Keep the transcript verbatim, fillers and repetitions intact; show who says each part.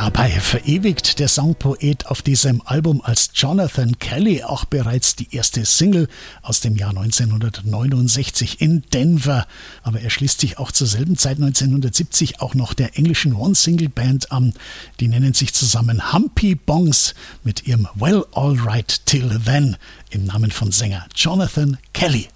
Speaker 1: Dabei verewigt der Songpoet auf diesem Album als Jonathan Kelly auch bereits die erste Single aus dem Jahr neunzehnhundertneunundsechzig in Denver. Aber er schließt sich auch zur selben Zeit neunzehnhundertsiebzig auch noch der englischen One-Single-Band an. Die nennen sich zusammen Humpy Bongs mit ihrem Well Alright Till Then im Namen von Sänger Jonathan Kelly.